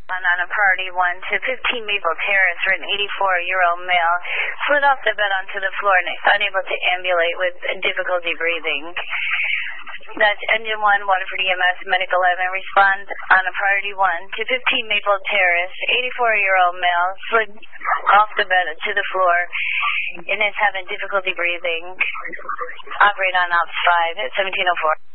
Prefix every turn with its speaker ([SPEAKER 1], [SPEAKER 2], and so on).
[SPEAKER 1] On a priority 1 to 15 Maple Terrace for an 84-year-old male, slid off the bed onto the floor and unable to ambulate with difficulty breathing. That's Engine 1, Waterford EMS, Medic 11. Respond on a priority 1 to 15 Maple Terrace, 84-year-old male, slid off the bed to the floor and is having difficulty breathing. Operate on Ops 5 at 1704.